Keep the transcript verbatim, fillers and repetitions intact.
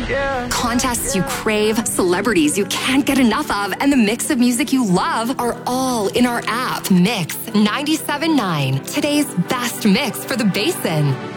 Yeah. Contests you crave, celebrities you can't get enough of, and the mix of music you love are all in our app. Mix ninety-seven point nine, today's best mix for the Basin.